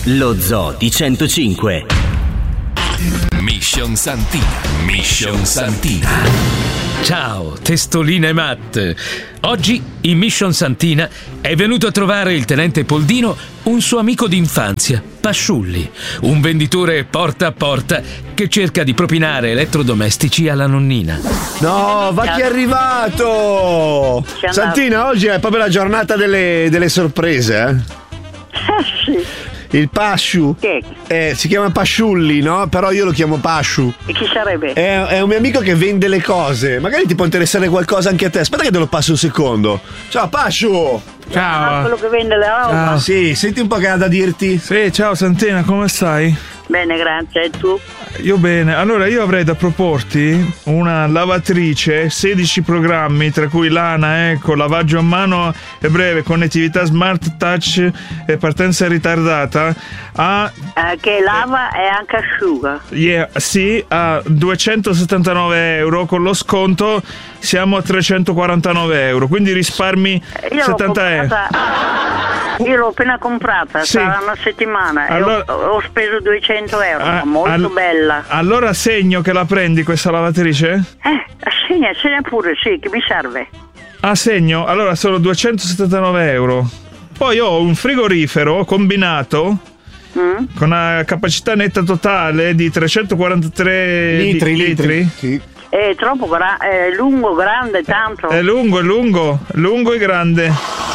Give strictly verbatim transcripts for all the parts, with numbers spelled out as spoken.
Lo Zoo di centocinque. Mission Santina. Mission Santina. Ciao, testoline matte. Oggi in Mission Santina è venuto a trovare il tenente Poldino un suo amico d'infanzia, Pasciulli, un venditore porta a porta che cerca di propinare elettrodomestici alla nonnina. No, va chi è arrivato! Santina, oggi è proprio la giornata delle, delle sorprese, eh? Eh sì. Il Pasciu eh, si chiama Pasciulli, no? Però io lo chiamo Pasciu. E chi sarebbe? È, è un mio amico che vende le cose. Magari ti può interessare qualcosa anche a te. Aspetta che te lo passo un secondo. Ciao Pasciu. Ciao. Ah, quello che vende le roba. Ah, sì, senti un po' che ha da dirti. Sì, ciao Santina, come stai? Bene, grazie. E tu? Io bene. Allora, io avrei da proporti una lavatrice, sedici programmi, tra cui lana, eco, lavaggio a mano e breve, connettività smart touch e partenza ritardata. A eh, che lava e anche asciuga. Yeah, sì, a duecentosettantanove euro. Con lo sconto siamo a trecentoquarantanove euro. Quindi risparmi io settanta euro. Io l'ho appena comprata, sì. sarà una settimana allora, e ho, ho speso duecento euro, ah, molto all- bella. Allora segno che la prendi questa lavatrice? Eh, segna, segna pure, sì, che mi serve. Ah, segno? Allora sono duecentosettantanove euro. Poi ho un frigorifero combinato mm? con una capacità netta totale di trecentoquarantatré litri. Di, litri. litri. Sì. È troppo gra- è lungo, grande, tanto. È lungo, è lungo, lungo e grande.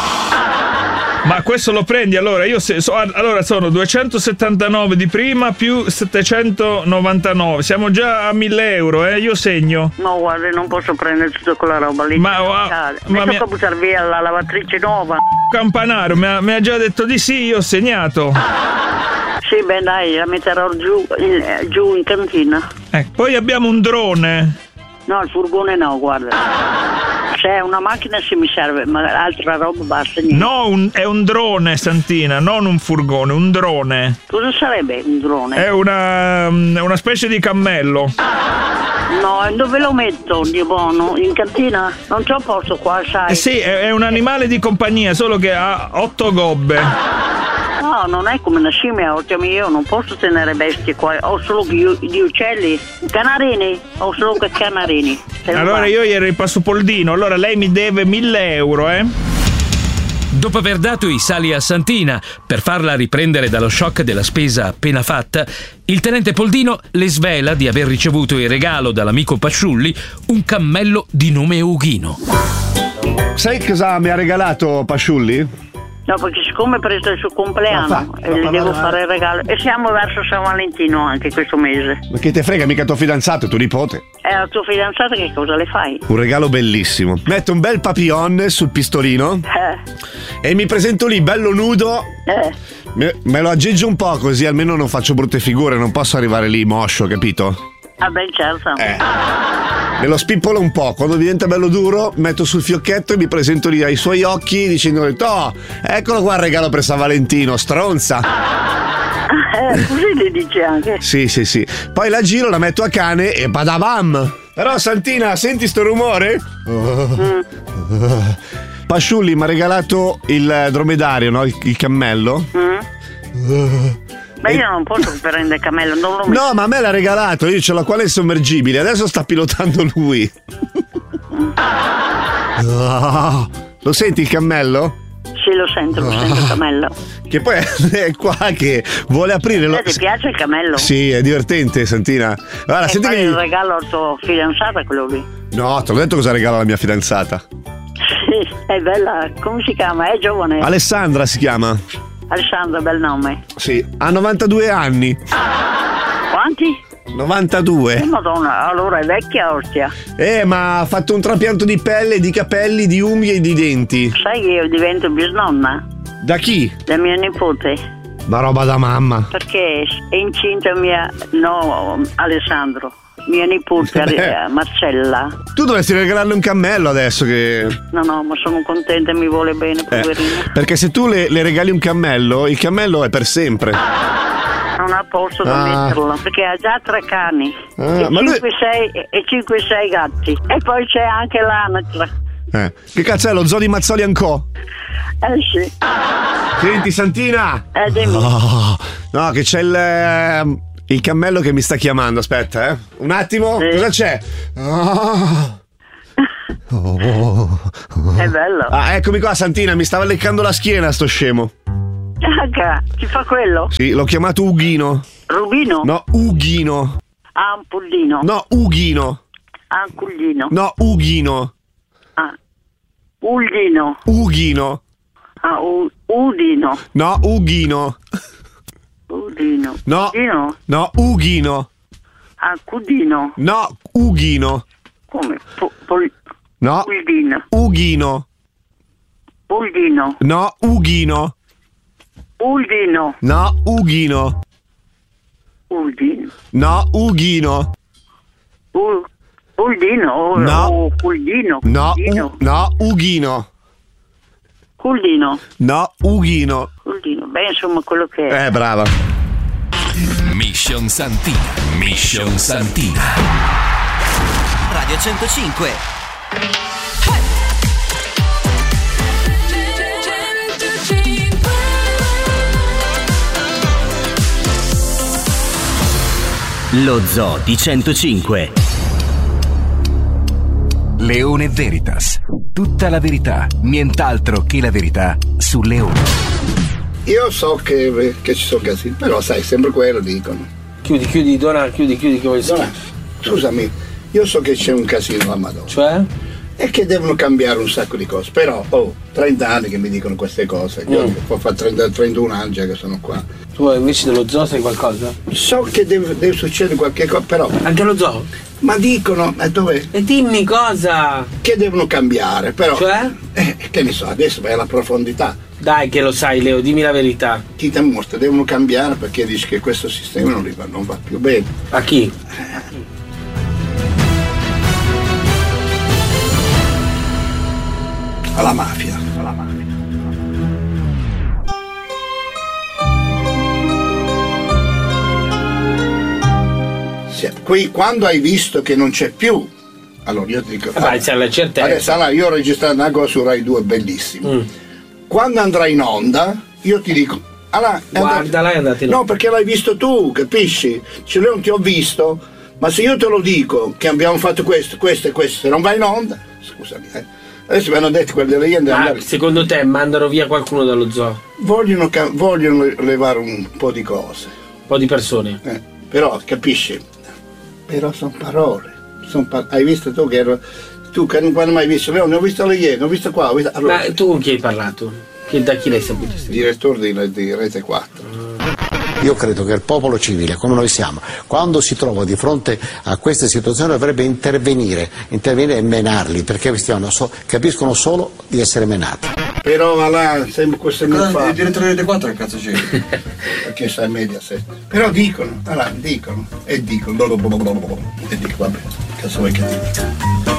Ma questo lo prendi allora? Io se, so, allora sono duecentosettantanove di prima più settecentonovantanove. Siamo già a mille euro, eh? Io segno. No, guarda, non posso prendere tutta quella roba lì. Ma, wow, mi ma tocca mia... buttare via la lavatrice nuova. Campanaro, mi ha, mi ha già detto di sì, io ho segnato. Sì, beh dai, la metterò giù in, giù in cantina. Ecco, poi abbiamo un drone. No, il furgone no, guarda. Se è una macchina sì mi serve, ma altra roba basta. Niente. No, un, è un drone, Santina, non un furgone, un drone. Cosa sarebbe un drone? È una, una specie di cammello. No, e dove lo metto di buono? In cantina? Non c'ho posto qua, sai? Eh sì, è, è un animale di compagnia, solo che ha otto gobbe. No, non è come una scimmia, io non posso tenere bestie qua, ho solo gli, gli uccelli. Canarini, ho solo che canarini. Se allora io ieri ripasso Poldino, allora lei mi deve mille euro, eh? Dopo aver dato i sali a Santina per farla riprendere dallo shock della spesa appena fatta, il tenente Poldino le svela di aver ricevuto in regalo dall'amico Pasciulli un cammello di nome Ughino. Sai cosa mi ha regalato Pasciulli? No, perché siccome è preso il suo compleanno fa, e gli devo fare il regalo. E siamo verso San Valentino anche questo mese. Ma che te frega, mica tuo fidanzato, tuo nipote. E alla tua fidanzata che cosa le fai? Un regalo bellissimo. Metto un bel papillon sul pistolino eh. e mi presento lì bello nudo. Eh. Me, me lo aggeggio un po' così almeno non faccio brutte figure, non posso arrivare lì moscio, capito? Ah beh, certo. Eh. Me lo spippolo un po', quando diventa bello duro metto sul fiocchetto e mi presento lì ai suoi occhi dicendo: oh, eccolo qua il regalo per San Valentino, stronza. Eh, così le dice anche. Sì, sì, sì. Poi la giro, la metto a cane e badabam. Però Santina, senti sto rumore? Mm. Pasciulli mi ha regalato il dromedario, no? Il, il cammello. Mm. Ma io non posso prendere il cammello, non lo metto. No, ma a me l'ha regalato, io ce l'ho qua nel sommergibile, adesso sta pilotando lui. Oh, lo senti il cammello? Sì, lo sento, lo oh. sento il cammello. Che poi è qua che vuole aprire lo... Eh, ti piace il cammello? Sì, è divertente, Santina. Guarda, e senti poi che... il regalo alla tua fidanzata quello lì. No, te l'ho detto cosa regala la mia fidanzata. Sì, è bella, come si chiama? È giovane. Alessandra si chiama. Alessandra, bel nome. Sì, ha novantadue anni. Quanti? novantadue. Oh, Madonna, allora è vecchia ostia. Eh, ma ha fatto un trapianto di pelle, di capelli, di unghie e di denti. Sai che io divento bisnonna? Da chi? Da mia nipote. Ma roba da mamma. Perché è incinta mia... No, Alessandro. Mia nipote Marcella. Tu dovresti regalarle un cammello adesso che... No, no, ma sono contenta e mi vuole bene, poverina. Eh, perché se tu le, le regali un cammello, il cammello è per sempre. Non ha posto da ah. metterlo, perché ha già tre cani ah, e cinque sei gatti. E poi c'è anche l'anatra. Eh. Che cazzo è lo zoo di Mazzoli and Co? Eh sì. Senti Santina. Eh dimmi. Oh, No, che c'è il, il cammello che mi sta chiamando. Aspetta, eh. Un attimo. Sì. Cosa c'è? Oh. Oh. È bello. Ah, eccomi qua, Santina. Mi stava leccando la schiena, sto scemo. Ah, chi fa quello? Sì, l'ho chiamato Ughino. Rubino? No, Ughino. Ah, un pullino. No, Ughino. Ah, un cuglino. No, Ughino. Ah, Uglino. Ughino. Ah, u- Udino. No, Ughino. Udino. No. Udino? No, Ughino. Ah, Cudino. No, Ughino. Come? Po- pol- No. Puldino. Ughino. Puldino. No, Ughino. Uldino. No, Ughino. Uldino. No, Ughino. U- Uldino. O, No. o Culdino. No, Culdino. u- no, Ughino. Culdino. No, Ughino. Culdino. Beh, insomma, quello che è. Eh, brava. Mission Santina. Mission Santina. Radio centocinque. Lo Zoo di centocinque. Leone Veritas. Tutta la verità, nient'altro che la verità su Leone. Io so che, che ci sono casini, però sai, sempre quello dicono. Chiudi, chiudi, Dona, chiudi, chiudi, che vuoi Dona, scusami, io so che c'è un casino la Madonna. Cioè? E che devono cambiare un sacco di cose, però ho trenta anni che mi dicono queste cose. Io Mm. ho fatto trenta, trentuno anni già che sono qua. Tu invece dello zoo sai qualcosa? So che deve, deve succedere qualche cosa, però. Anche allo zoo? Ma dicono, e dove? E dimmi cosa? Che devono cambiare, però. Cioè? Eh, che ne so, adesso vai alla profondità. Dai che lo sai, Leo, dimmi la verità. Chi ti ha morto devono cambiare perché dici che questo sistema non, va, non va più bene. A chi? Alla mafia, alla mafia. Sì, qui quando hai visto che non c'è più, allora io ti dico. Eh, vai, c'è la certezza. Adesso allora, io ho registrato una cosa su Rai due bellissima. Mm. Quando andrà in onda, io ti dico. Allora, è Guardala, è andata in onda. No, perché l'hai visto tu, capisci? Cioè, io non ti ho visto, ma se io te lo dico che abbiamo fatto questo, questo e questo, se non vai in onda, scusami, eh. Adesso mi hanno detto quelli delle Iene. Ma secondo te mandano via qualcuno dallo zoo? Vogliono, ca- vogliono levare un po' di cose. Un po' di persone. Eh, però, capisci? Però sono parole. Son par- hai visto tu che ero. Tu che non quando mai visto Leone, ho visto le Iene, ho visto qua. Ho visto... Allora, Ma tu con chi hai parlato? Che, da chi l'hai saputo? direttore di, di Rete quattro. Io credo che il popolo civile, come noi siamo, quando si trova di fronte a queste situazioni dovrebbe intervenire, intervenire e menarli, perché questi hanno so- capiscono solo di essere menati. Però là, sempre questo mi fa. Il direttore di Rete quattro che cazzo c'è? Perché sta in Mediaset. Però dicono, allora, dicono, e dicono, e dico, vabbè, cazzo vuoi che dica?